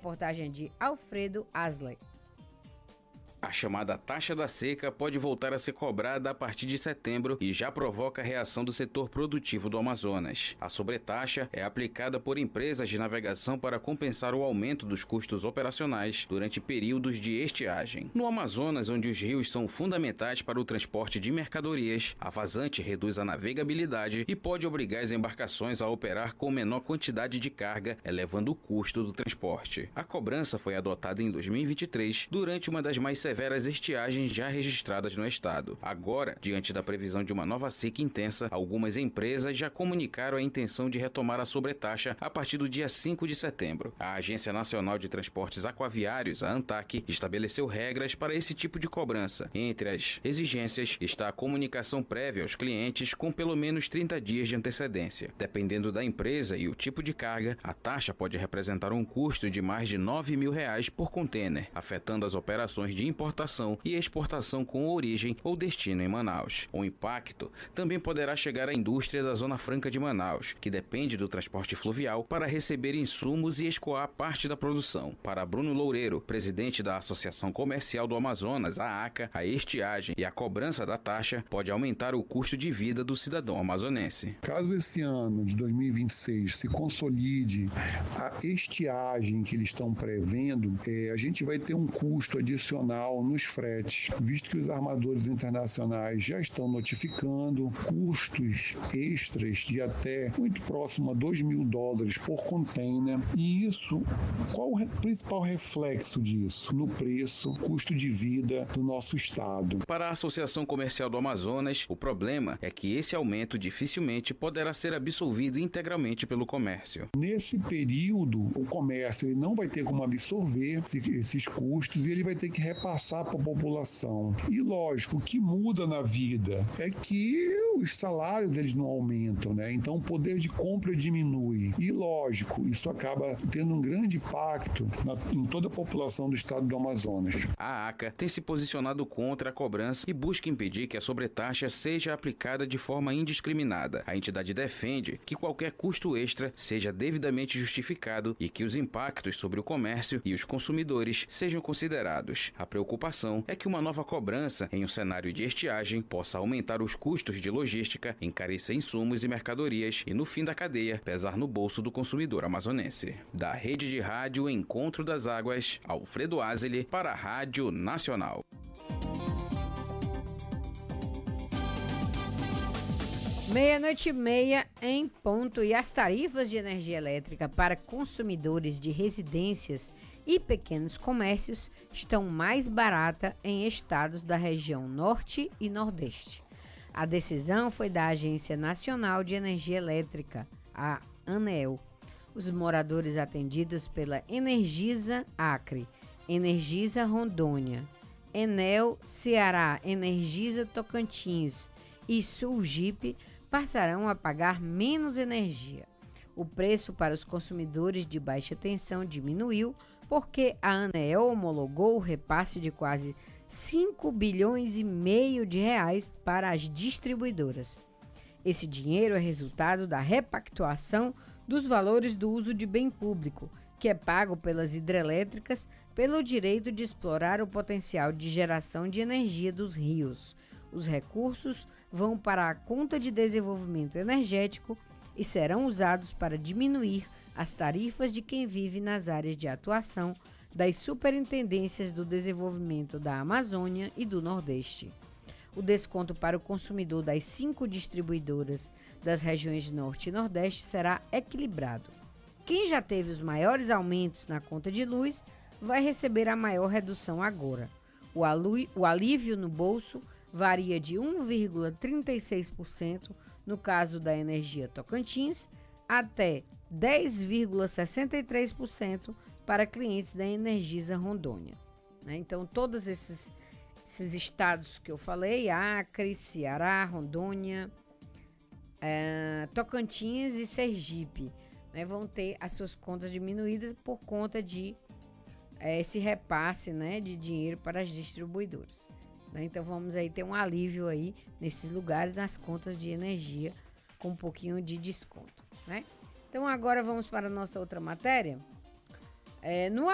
reportagem de Alfredo Asley. A chamada taxa da seca pode voltar a ser cobrada a partir de setembro e já provoca a reação do setor produtivo do Amazonas. A sobretaxa é aplicada por empresas de navegação para compensar o aumento dos custos operacionais durante períodos de estiagem. No Amazonas, onde os rios são fundamentais para o transporte de mercadorias, a vazante reduz a navegabilidade e pode obrigar as embarcações a operar com menor quantidade de carga, elevando o custo do transporte. A cobrança foi adotada em 2023, durante uma das mais severas estiagens já registradas no estado. Agora, diante da previsão de uma nova seca intensa, algumas empresas já comunicaram a intenção de retomar a sobretaxa a partir do dia 5 de setembro. A Agência Nacional de Transportes Aquaviários, a ANTAQ, estabeleceu regras para esse tipo de cobrança. Entre as exigências está a comunicação prévia aos clientes com pelo menos 30 dias de antecedência. Dependendo da empresa e o tipo de carga, a taxa pode representar um custo de mais de R$9 mil por container, afetando as operações de importação e exportação com origem ou destino em Manaus. O impacto também poderá chegar à indústria da Zona Franca de Manaus, que depende do transporte fluvial para receber insumos e escoar parte da produção. Para Bruno Loureiro, presidente da Associação Comercial do Amazonas, a ACA, a estiagem e a cobrança da taxa pode aumentar o custo de vida do cidadão amazonense. Caso esse ano de 2026 se consolide a estiagem que eles estão prevendo, a gente vai ter um custo adicional nos fretes, visto que os armadores internacionais já estão notificando custos extras de até muito próximo a $2 mil por container. E isso, qual o principal reflexo disso? No preço, custo de vida do nosso estado. Para a Associação Comercial do Amazonas, o problema é que esse aumento dificilmente poderá ser absolvido integralmente pelo comércio. Nesse período, o comércio ele não vai ter como absorver esses custos e ele vai ter que repassar para a população. E lógico, o que muda na vida é que os salários eles não aumentam, né? Então o poder de compra diminui. E lógico, isso acaba tendo um grande impacto em toda a população do estado do Amazonas. A ACA tem se posicionado contra a cobrança e busca impedir que a sobretaxa seja aplicada de forma indiscriminada. A entidade defende que qualquer custo extra seja devidamente justificado e que os impactos sobre o comércio e os consumidores sejam considerados. A preocupação é que uma nova cobrança em um cenário de estiagem possa aumentar os custos de logística, encarecer insumos e mercadorias e, no fim da cadeia, pesar no bolso do consumidor amazonense. Da Rede de Rádio Encontro das Águas, Alfredo Asley para a Rádio Nacional. Meia-noite e meia em ponto, e as tarifas de energia elétrica para consumidores de residências e pequenos comércios estão mais baratas em estados da região Norte e Nordeste. A decisão foi da Agência Nacional de Energia Elétrica, a ANEEL. Os moradores atendidos pela Energisa Acre, Energisa Rondônia, Enel Ceará, Energisa Tocantins e Sulgipe passarão a pagar menos energia. O preço para os consumidores de baixa tensão diminuiu porque a ANEEL homologou o repasse de quase 5 bilhões e meio de reais para as distribuidoras. Esse dinheiro é resultado da repactuação dos valores do uso de bem público, que é pago pelas hidrelétricas pelo direito de explorar o potencial de geração de energia dos rios. Os recursos vão para a conta de desenvolvimento energético e serão usados para diminuir as tarifas de quem vive nas áreas de atuação das Superintendências do Desenvolvimento da Amazônia e do Nordeste. O desconto para o consumidor das 5 distribuidoras das regiões Norte e Nordeste será equilibrado. Quem já teve os maiores aumentos na conta de luz vai receber a maior redução agora. O alívio no bolso varia de 1,36% no caso da Energia Tocantins até 10,63% para clientes da Energisa Rondônia. Então, todos esses estados que eu falei, Acre, Ceará, Rondônia, Tocantins e Sergipe, vão ter as suas contas diminuídas por conta de esse repasse, de dinheiro para as distribuidoras. Então vamos aí ter um alívio aí nesses lugares, nas contas de energia, com um pouquinho de desconto. Então agora vamos para a nossa outra matéria. No